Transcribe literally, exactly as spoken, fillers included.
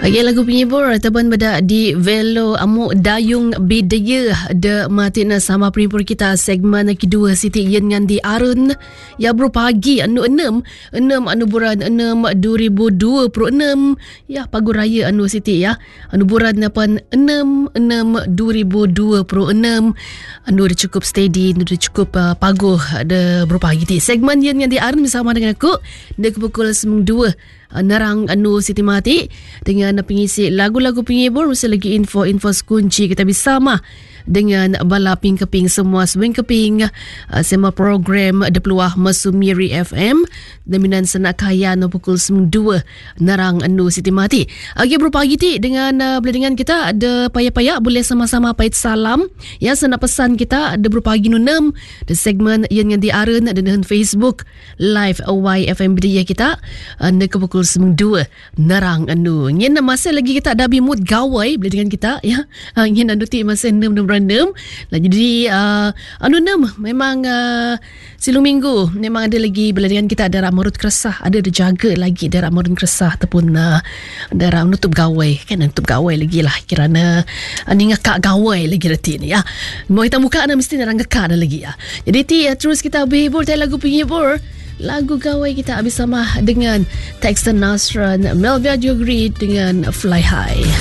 Okay, lagu penyibur teban beda di Velo Amuk Dayung Bidaya de Matina sama penyibur kita segmen kedua Siti Yen dengan di Arun ya bro pagi anu enam enam anu bulan enam dua ribu dua puluh enam ya pagu raya anu Siti ya anu bulan depan enam enam dua ribu dua puluh enam anu dah cukup steady anu dah cukup uh, pagu de bro pagi ti segmen Yen dengan di Arun bersama dengan aku dek pukul sembilan dua nerang anu Siti Mati dengan pengisi lagu-lagu penghibur mesti lagi info-info kunci kita bersama dengan bala ping-keping semua swing keping uh, semua program de peluah Mesumiri F M deminan senak kaya no pukul sembilan dua nerang anu Siti Mati. Okey bro pagi ti dengan uh, boleh dengan kita ada payah-payah boleh sama-sama pait salam ya senak pesan kita ada bro pagi no enam de segmen yang di Arun dan dengan Facebook live Y F M Bidaya kita anda ke pukul sembilan dua nerang anu. Nyen masa lagi kita ada bimut gawai boleh dengan kita ya. Uh, nyen anu ti masa enam enam lah jadi uh, anu enam memang uh, silung minggu memang ada lagi bila dengan kita ada Ramurut Keresah ada ada jaga lagi ada Ramurut Keresah ataupun uh, ada nutup gawai kan nutup gawai lagi lah kirana uh, ni ngakak gawai lagi nanti ni ya mau kita buka anda mesti orang ngakak dah lagi ya jadi ti uh, terus kita berhibur dari lagu penghibur lagu gawai kita habis sama dengan Texan Nasran Melvia Jogri dengan Fly High.